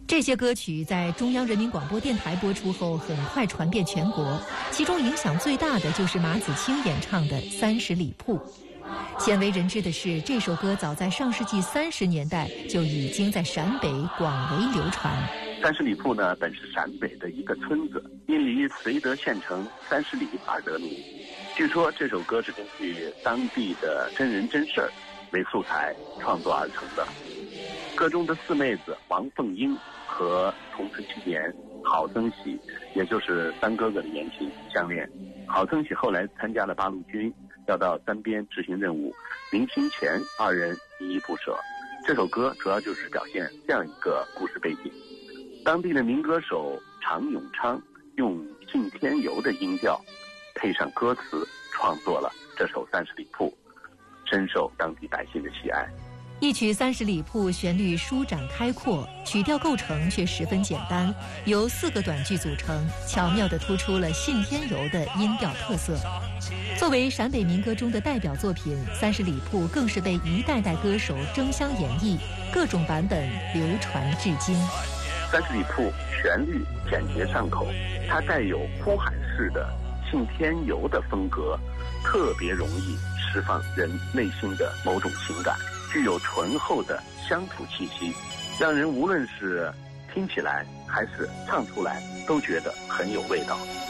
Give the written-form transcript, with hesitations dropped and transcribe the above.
这些歌曲在中央人民广播电台播出后很快传遍全国，其中影响最大的就是马子清演唱的《30里铺》。鲜为人知的是，这首歌早在上世纪30年代就已经在陕北广为流传。 30里铺呢，本是陕北的一个村子，因离绥德县城30里而得名。据说这首歌是根据当地的真人真事儿为素材创作而成的。歌中的四妹子王凤英和同治7年郝僧喜，也就是三哥哥的言情相恋。郝僧喜后来参加了八路军，要到三边执行任务，临行前二人依依不舍。这首歌主要就是表现这样一个故事背景。当地的民歌手常永昌用信天游的音调配上歌词，创作了这首《30里铺》，深受当地百姓的喜爱。 一曲《30里铺》旋律舒展开阔，曲调构成却十分简单，由4个短句组成，巧妙地突出了信天游的音调特色。作为陕北民歌中的代表作品，《30里铺》更是被一代代歌手争相演绎，各种版本流传至今。 30里铺旋律简洁上口，它带有呼喊式的信天游的风格，特别容易释放人内心的某种情感，具有醇厚的乡土气息，让人无论是听起来还是唱出来都觉得很有味道。